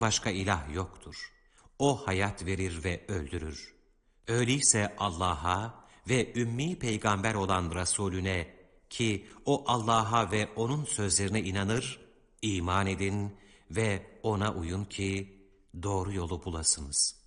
başka ilah yoktur. O hayat verir ve öldürür. Öyleyse Allah'a ve ümmi peygamber olan Resulüne, ki o Allah'a ve onun sözlerine inanır, iman edin ve ona uyun ki doğru yolu bulasınız.''